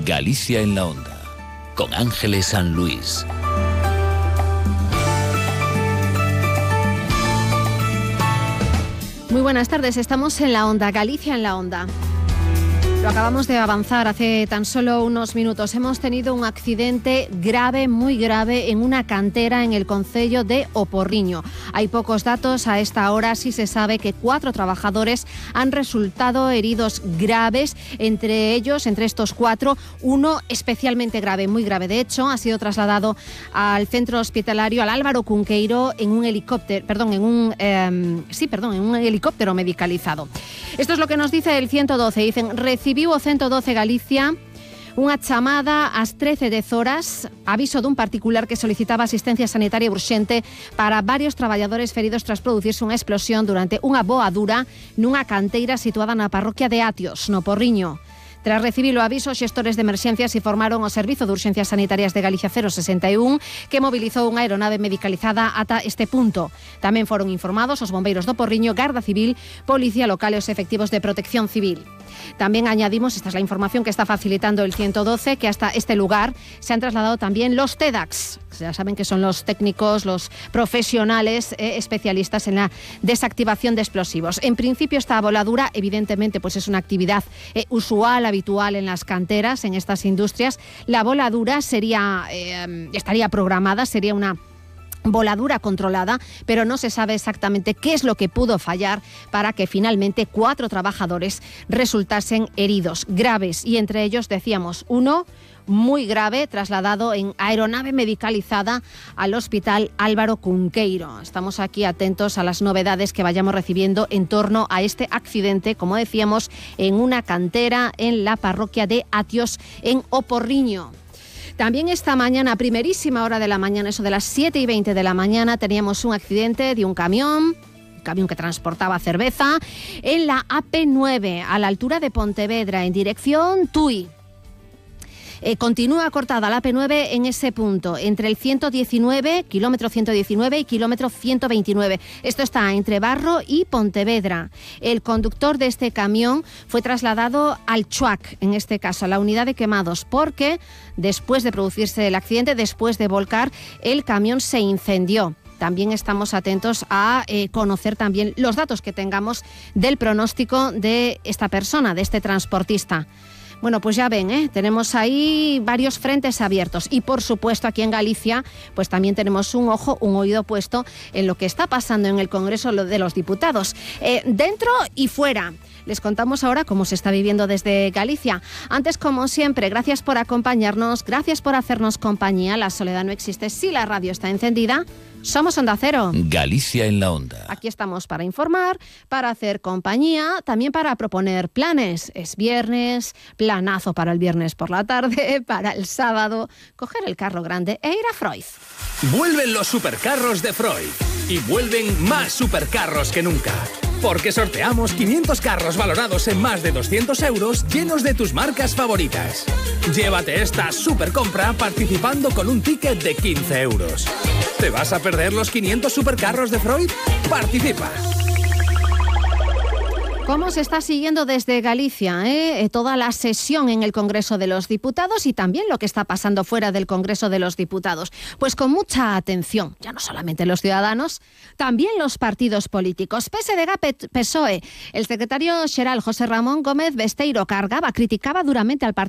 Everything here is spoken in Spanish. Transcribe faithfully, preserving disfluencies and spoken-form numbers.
Galicia en la Onda, con Ángeles San Luis. Muy buenas tardes, estamos en la Onda, Galicia en la Onda. Lo acabamos de avanzar hace tan solo unos minutos. Hemos tenido un accidente grave, muy grave, en una cantera en el concello de O Porriño. Hay pocos datos. A esta hora sí se sabe que cuatro trabajadores han resultado heridos graves. Entre ellos, entre estos cuatro, uno especialmente grave, muy grave. De hecho, ha sido trasladado al centro hospitalario, al Álvaro Cunqueiro, en un helicóptero, perdón, en un, eh, sí, perdón, en un helicóptero medicalizado. Esto es lo que nos dice el ciento doce. Dicen, recibiu o ciento doce Galicia unha chamada ás trece dez horas, aviso dun particular que solicitaba asistencia sanitaria urxente para varios traballadores feridos tras producirse unha explosión durante unha boadura nunha canteira situada na parroquia de Atios, no Porriño. Tras recibir o aviso, os xestores de emerxencias informaron ao Servizo de Urxencias Sanitarias de Galicia cero sesenta e un que mobilizou unha aeronave medicalizada ata este punto. Tamén foron informados os bombeiros do Porriño, Garda Civil, Policía Local e os efectivos de Protección Civil. También añadimos, esta es la información que está facilitando el ciento doce, que hasta este lugar se han trasladado también los TEDAX. Ya saben que son los técnicos, los profesionales eh, especialistas en la desactivación de explosivos. En principio, esta voladura, evidentemente, pues es una actividad eh, usual, habitual en las canteras, en estas industrias. La voladura sería, eh, estaría programada, sería una voladura controlada, pero no se sabe exactamente qué es lo que pudo fallar para que finalmente cuatro trabajadores resultasen heridos graves, y entre ellos, decíamos, uno muy grave, trasladado en aeronave medicalizada al Hospital Álvaro Cunqueiro. Estamos aquí atentos a las novedades que vayamos recibiendo en torno a este accidente, como decíamos, en una cantera en la parroquia de Atios, en O Porriño. También esta mañana, a primerísima hora de la mañana, eso de las siete y veinte de la mañana, teníamos un accidente de un camión, un camión que transportaba cerveza, en la A P nueve, a la altura de Pontevedra, en dirección Tui. Eh, continúa cortada la A P nueve en ese punto, entre el ciento diecinueve, kilómetro ciento diecinueve y kilómetro ciento veintinueve. Esto está entre Barro y Pontevedra. El conductor de este camión fue trasladado al Chuac, en este caso, a la unidad de quemados, porque después de producirse el accidente, después de volcar, el camión se incendió. También estamos atentos a eh, conocer también los datos que tengamos del pronóstico de esta persona, de este transportista. Bueno, pues ya ven, ¿eh? Tenemos ahí varios frentes abiertos y, por supuesto, aquí en Galicia, pues también tenemos un ojo, un oído puesto en lo que está pasando en el Congreso de los Diputados, eh, dentro y fuera. Les contamos ahora cómo se está viviendo desde Galicia. Antes, como siempre, gracias por acompañarnos, gracias por hacernos compañía. La soledad no existe si la radio está encendida. Somos Onda Cero. Galicia en la Onda. Aquí estamos para informar, para hacer compañía, también para proponer planes. Es viernes, planazo para el viernes por la tarde, para el sábado, coger el carro grande e ir a Freud. Vuelven los supercarros de Freud y vuelven más supercarros que nunca. Porque sorteamos quinientos carros valorados en más de doscientos euros llenos de tus marcas favoritas. Llévate esta supercompra participando con un ticket de quince euros. ¿Te vas a perder los quinientos supercarros de Freud? ¡Participa! ¿Cómo se está siguiendo desde Galicia eh? toda la sesión en el Congreso de los Diputados y también lo que está pasando fuera del Congreso de los Diputados? Pues con mucha atención, ya no solamente los ciudadanos, también los partidos políticos. P S D G, P S O E. El secretario xeral José Ramón Gómez Besteiro cargaba, criticaba duramente al partido